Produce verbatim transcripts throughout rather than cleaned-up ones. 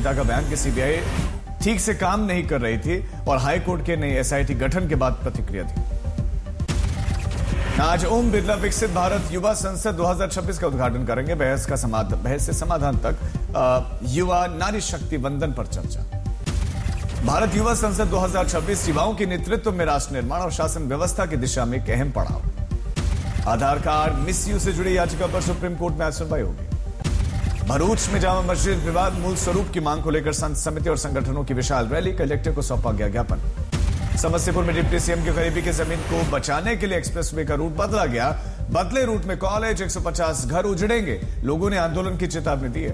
नेता का बयान कि सीबीआई ठीक से काम नहीं कर रही थी और हाईकोर्ट के नई एसआईटी गठन के बाद प्रतिक्रिया थी। आज ओम बिरला विकसित भारत युवा संसद दो हज़ार छब्बीस का उद्घाटन करेंगे। बहस का समाधान बहस से समाधान तक आ, युवा नारी शक्ति वंदन पर चर्चा। भारत युवा संसद दो हज़ार छब्बीस युवाओं के नेतृत्व में राष्ट्र निर्माण और शासन व्यवस्था की दिशा में एक अहम पड़ाव। आधार कार्ड मिसयूज से जुड़ी याचिका पर सुप्रीम कोर्ट में आज सुनवाई होगी। भरूच में जामा मस्जिद विवाद मूल स्वरूप की मांग को लेकर संत समिति और संगठनों की विशाल रैली, कलेक्टर को सौंपा गया ज्ञापन। समस्तीपुर में डिप्टी सीएम के करीबी की जमीन को बचाने के लिए एक्सप्रेसवे का रूट बदला गया। बदले रूट में कॉलेज, एक सौ पचास घर उजड़ेंगे। लोगों ने आंदोलन की चेतावनी दी है।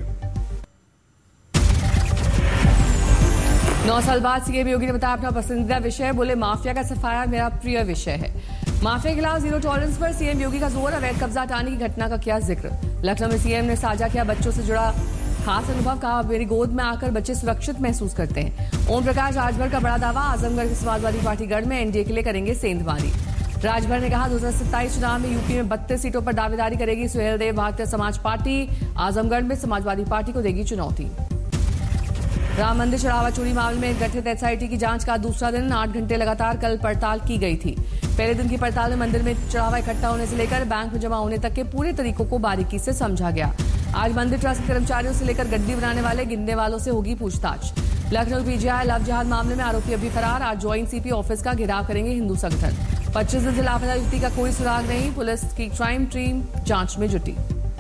नौ साल बाद सीएम योगी ने बताया अपना पसंदीदा विषय, बोले माफिया का सफाया मेरा प्रिय विषय है। माफिया के खिलाफ जीरो टॉलरेंस पर सीएम योगी का जोर, अवैध कब्जा हटाने की घटना का किया जिक्र। लखनऊ में सीएम ने साझा किया बच्चों से जुड़ा खास अनुभव, कहा मेरी गोद में आकर बच्चे सुरक्षित महसूस करते हैं। ओम प्रकाश राजभर का बड़ा दावा, आजमगढ़ के समाजवादी पार्टी गढ़ में एनडीए के लिए करेंगे सेंधमारी। राजभर ने कहा दो हजार सत्ताईस चुनाव में यूपी में बत्तीस सीटों पर दावेदारी करेगी सुहेल देव भारतीय समाज पार्टी। आजमगढ़ में समाजवादी पार्टी को देगी चुनौती। राम मंदिर चढ़ावा चोरी मामले में गठित एसआईटी की जांच का दूसरा दिन, आठ घंटे लगातार कल पड़ताल की गई थी। पहले दिन की पड़ताल में मंदिर में चढ़ावा इकट्ठा होने से लेकर बैंक में जमा होने तक के पूरे तरीकों को बारीकी से समझा गया। आज मंदिर ट्रस्ट के कर्मचारियों से लेकर गड्डी बनाने वाले गिनने वालों से होगी पूछताछ। लखनऊ पीजीआई लव जिहाद मामले में आरोपी अभी फरार, आज ज्वाइंट सीपी ऑफिस का घेराव करेंगे हिंदू संगठन। पच्चीस दिन से लापता युवती का कोई सुराग नहीं, पुलिस की क्राइम टीम जांच में जुटी।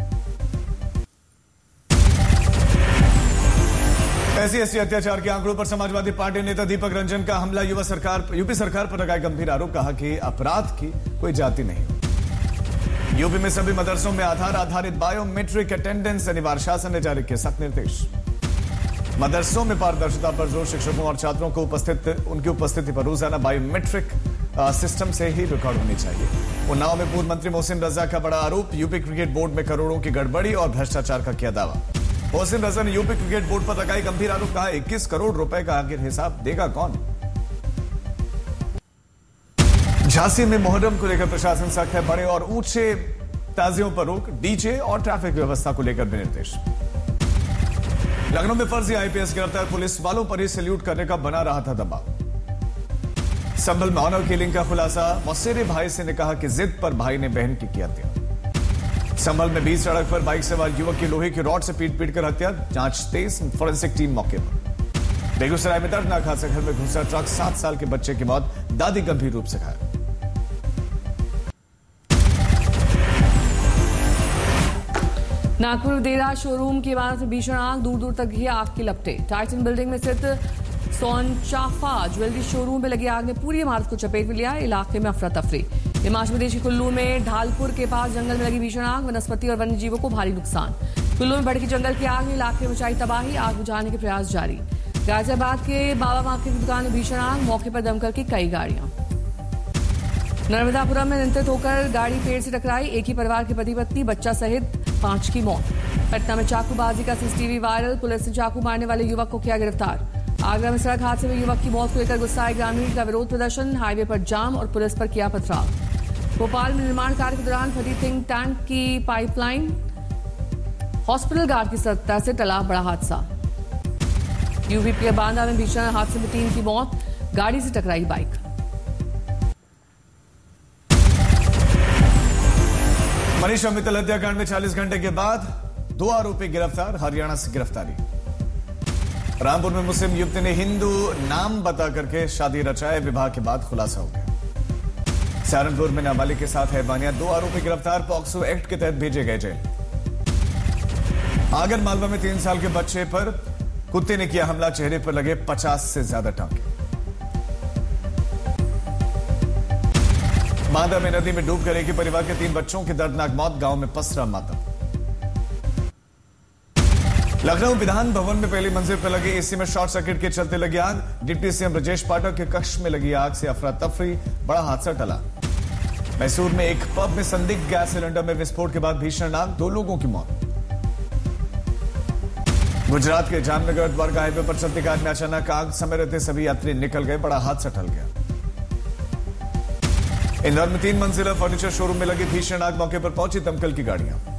एससी एसटी अत्याचार के आंकड़ों पर समाजवादी पार्टी नेता दीपक रंजन का हमला। युवा सरकार यूपी सरकार पर लगाए गंभीर आरोप, कहा कि अपराध की कोई जाति नहीं। यूपी में सभी मदरसों में आधार आधारित बायोमेट्रिक अटेंडेंस अनिवार्य, शासन ने जारी किए सख्त निर्देश। मदरसों में पारदर्शिता पर जोर, शिक्षकों और छात्रों को उपस्थित उनकी उपस्थिति पर रोजाना बायोमेट्रिक सिस्टम से ही रिकॉर्ड होनी चाहिए। उन्नाव में पूर्व मंत्री मोहसिन रजा का बड़ा आरोप, यूपी क्रिकेट बोर्ड में करोड़ों की गड़बड़ी और भ्रष्टाचार का किया दावा। मोहसिन रजा ने यूपी क्रिकेट बोर्ड पर लगाई गंभीर आरोप, कहा इक्कीस करोड़ रुपए का आखिर हिसाब देगा कौन। झांसी में मुहर्रम को लेकर प्रशासन सख्त है, बड़े और ऊंचे ताजियों पर रोक, डीजे और ट्रैफिक व्यवस्था को लेकर भी निर्देश। लखनऊ में फर्जी आईपीएस गिरफ्तार, पुलिस वालों पर ही सैल्यूट करने का बना रहा था दबाव। संभल में ऑनर किलिंग का खुलासा, मौसेरे भाई से ने कहा कि जिद पर भाई ने बहन की किया हत्या। संभल में बीच सड़क पर बाइक सवार युवक की लोहे की रॉड से पीट पीट कर हत्या, जांच तेज, फोरेंसिक टीम मौके पर। बेगूसराय में दर्दनाक हादसा, घर में घुसा ट्रक, सात साल के बच्चे की मौत, दादी गंभीर रूप से घायल। नागपुर देरा शोरूम की इमारत में भीषण आग, दूर दूर तक घी आग की लपटें। टाइटन बिल्डिंग में स्थित सोनचाफा ज्वेलरी शोरूम में लगी आग ने पूरी इमारत को चपेट में लिया, इलाके में अफरा तफरी। हिमाचल प्रदेश के कुल्लू में ढालपुर के पास जंगल में लगी भीषण आग, वनस्पति और वन्य जीवों को भारी नुकसान। कुल्लू में भड़की जंगल की आग ने इलाके में मचाई तबाही, आग बुझाने के प्रयास जारी। गाजियाबाद के बाबा मार्केट की दुकान में भीषण आग, मौके पर दमकल की कई गाड़ियां। नर्मदापुरम में नियंत्रित होकर गाड़ी पेड़ से टकराई, एक ही परिवार के पति पत्नी बच्चा सहित पांच की मौत। पटना में चाकूबाजी का सीसीटीवी वायरल, पुलिस ने चाकू मारने वाले युवक को किया गिरफ्तार। आगरा में सड़क हादसे में युवक की मौत को लेकर गुस्साए ग्रामीण का विरोध प्रदर्शन, हाईवे पर जाम और पुलिस पर किया पथराव। भोपाल में निर्माण कार्य के दौरान फटी थिंक टैंक की पाइपलाइन, हॉस्पिटल गार्ड की सत्ता से टला बड़ा हादसा। यूपी के बांदा में भीषण हादसे में तीन की मौत, गाड़ी से टकराई बाइक। मनीषा मित्तल हत्याकांड में चालीस घंटे के बाद दो आरोपी गिरफ्तार, हरियाणा से गिरफ्तारी। रामपुर में मुस्लिम युवती ने हिंदू नाम बता करके शादी रचाए, विवाह के बाद खुलासा हो गया। सहारनपुर में नाबालिग के साथ हैवानिया, दो आरोपी गिरफ्तार, पॉक्सो एक्ट के तहत भेजे गए जेल। आगर मालवा में तीन साल के बच्चे पर कुत्ते ने किया हमला, चेहरे पर लगे पचास से ज्यादा टांके। बांदा में नदी में डूब कर एक ही परिवार के तीन बच्चों की दर्दनाक मौत, गांव में पसरा मातम। लखनऊ विधान भवन में पहली मंजिल पर लगे एसी में शॉर्ट सर्किट के चलते लगी आग, डिप्टी सीएम ब्रजेश पाठक के कक्ष में लगी आग से अफरा तफरी, बड़ा हादसा टला। मैसूर में एक पब में संदिग्ध गैस सिलेंडर में विस्फोट के बाद भीषण आग, दो लोगों की मौत। गुजरात के जामनगर द्वारका हाईवे पर चलती कार में अचानक आग, समय रहते सभी यात्री निकल गए, बड़ा हादसा टल गया। इंदौर में तीन मंजिला फर्नीचर शोरूम में लगी भीषण आग, मौके पर पहुंची दमकल की गाड़ियां।